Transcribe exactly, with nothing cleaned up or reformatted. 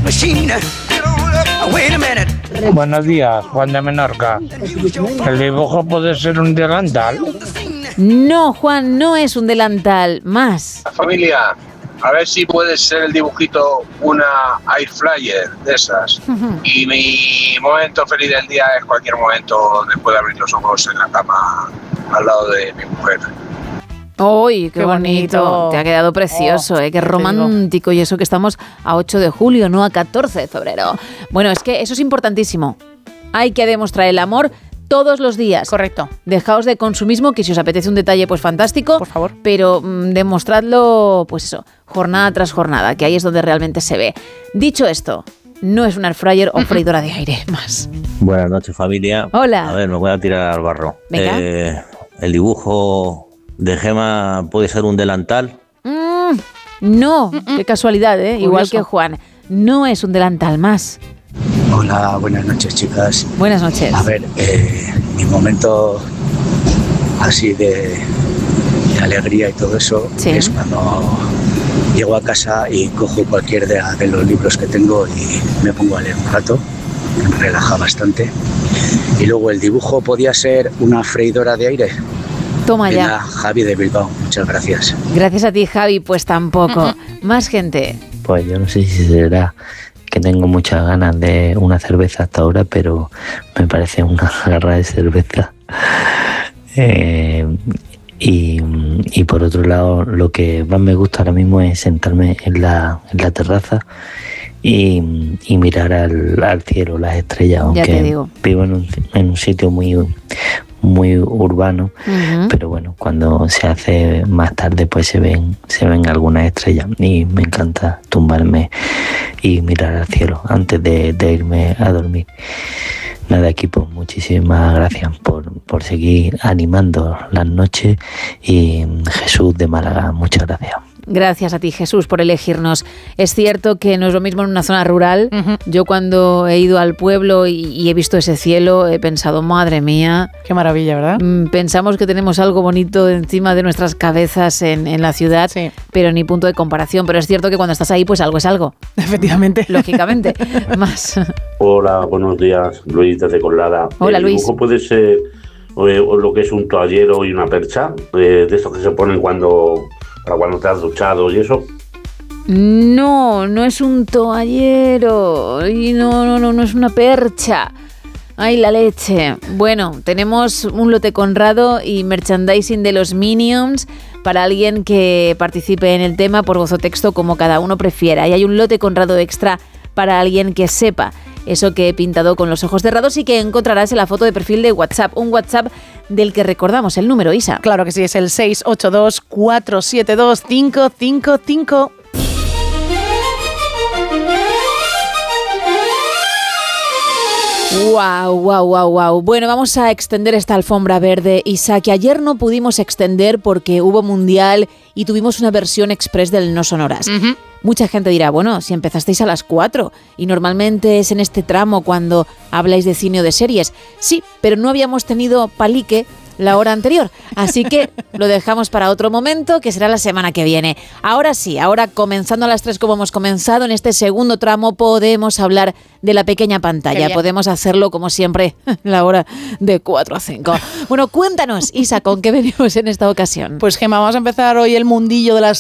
Buenos días, Juan de Menorca. ¿El dibujo puede ser un delantal? No, Juan, no es un delantal. Más. Familia, a ver si puede ser el dibujito una air fryer de esas. Uh-huh. Y mi momento feliz del día es cualquier momento donde pueda abrir los ojos en la cama al lado de mi mujer. ¡Uy, qué, qué bonito. bonito! Te ha quedado precioso, oh, ¿eh? Qué romántico. Y eso que estamos a ocho de julio, no a catorce de febrero. Bueno, es que eso es importantísimo. Hay que demostrar el amor todos los días. Correcto. Dejaos de consumismo, que si os apetece un detalle, pues fantástico. Por favor. Pero mmm, demostradlo, pues eso, jornada tras jornada, que ahí es donde realmente se ve. Dicho esto, no es un air fryer o freidora de aire, más. Buenas noches, familia. Hola. A ver, me voy a tirar al barro. Venga. Eh, el dibujo de Gema puede ser un delantal. Mm, no, mm-mm. Qué casualidad, ¿eh? Curioso. Igual que Juan. No es un delantal, más. Hola, buenas noches, chicas. Buenas noches. A ver, eh, mi momento así de, de alegría y todo eso, ¿sí?, es cuando llego a casa y cojo cualquier de, de los libros que tengo y me pongo a leer un rato, que me relaja bastante. Y luego el dibujo podía ser una freidora de aire. Toma ya. Venga, Javi de Bilbao, muchas gracias. Gracias a ti, Javi, pues tampoco. Uh-huh. Más gente. Pues yo no sé si será que tengo muchas ganas de una cerveza hasta ahora, pero me parece una garra de cerveza. Eh, y, y por otro lado, lo que más me gusta ahora mismo es sentarme en la, en la terraza y, y mirar al, al cielo, las estrellas, aunque vivo en un, en un sitio muy... muy urbano, uh-huh. pero bueno, cuando se hace más tarde pues se ven se ven algunas estrellas y me encanta tumbarme y mirar al cielo antes de, de irme a dormir. Nada, equipo, muchísimas gracias por, por seguir animando las noches y Jesús de Málaga, muchas gracias. Gracias a ti, Jesús, por elegirnos. Es cierto que no es lo mismo en una zona rural. Uh-huh. Yo cuando he ido al pueblo y, y he visto ese cielo, he pensado, madre mía. Qué maravilla, ¿verdad? Pensamos que tenemos algo bonito encima de nuestras cabezas en, en la ciudad, sí, pero ni punto de comparación. Pero es cierto que cuando estás ahí, pues algo es algo. Efectivamente. Lógicamente. Más. Hola, buenos días. Luis desde Colada. Hola, ¿El Luis. dibujo puede ser eh, lo que es un toallero y una percha? Eh, de estos que se ponen cuando... para cuando te has duchado y eso. No, no es un toallero y no, no, no, no es una percha. Ay, la leche. Bueno, tenemos un lote Conrado y merchandising de los Minions para alguien que participe en el tema por voz o texto, como cada uno prefiera. Y hay un lote Conrado extra para alguien que sepa eso que he pintado con los ojos cerrados y que encontrarás en la foto de perfil de WhatsApp. Un WhatsApp del que recordamos el número, Isa. Claro que sí, es el seis ocho dos, cuatro siete dos, cinco cinco cinco. Wow, wow, wow, wow. Bueno, vamos a extender esta alfombra verde, Isa, que ayer no pudimos extender porque hubo mundial y tuvimos una versión express del No Sonoras. Uh-huh. Mucha gente dirá, bueno, si empezasteis a las cuatro y normalmente es en este tramo cuando habláis de cine o de series. Sí, pero no habíamos tenido palique la hora anterior, así que lo dejamos para otro momento, que será la semana que viene. Ahora sí, ahora comenzando a las tres como hemos comenzado, en este segundo tramo podemos hablar de la pequeña pantalla. Podemos hacerlo como siempre, la hora de cuatro a cinco. Bueno, cuéntanos, Isa, ¿con qué venimos en esta ocasión? Pues Gemma, vamos a empezar hoy el mundillo de las